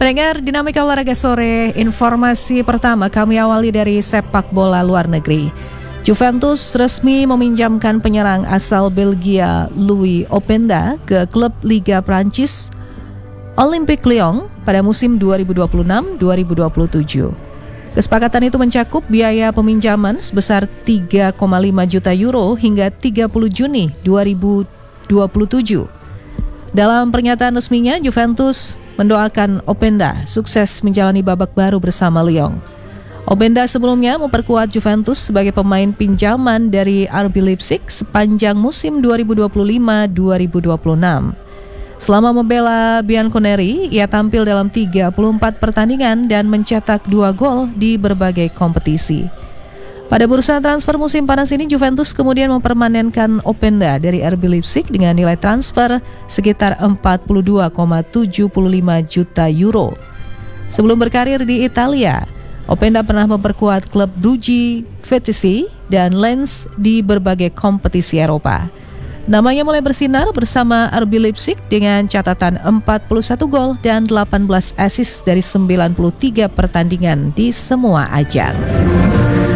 Pendengar Dinamika Olahraga Sore, informasi pertama kami awali dari sepak bola luar negeri. Juventus resmi meminjamkan penyerang asal Belgia Louis Openda ke klub Liga Prancis Olympique Lyon pada musim 2026-2027. Kesepakatan itu mencakup biaya peminjaman sebesar 3,5 juta euro hingga 30 Juni 2027. Dalam pernyataan resminya, Juventus mendoakan Openda sukses menjalani babak baru bersama Lyon. Openda sebelumnya memperkuat Juventus sebagai pemain pinjaman dari RB Leipzig sepanjang musim 2025-2026. Selama membela Bianconeri, ia tampil dalam 34 pertandingan dan mencetak 2 gol di berbagai kompetisi. Pada bursa transfer musim panas ini, Juventus kemudian mempermanenkan Openda dari RB Leipzig dengan nilai transfer sekitar 42,75 juta euro. Sebelum berkarir di Italia, Openda pernah memperkuat klub Brugge, Vitesse, dan Lens di berbagai kompetisi Eropa. Namanya mulai bersinar bersama RB Leipzig dengan catatan 41 gol dan 18 assist dari 93 pertandingan di semua ajang.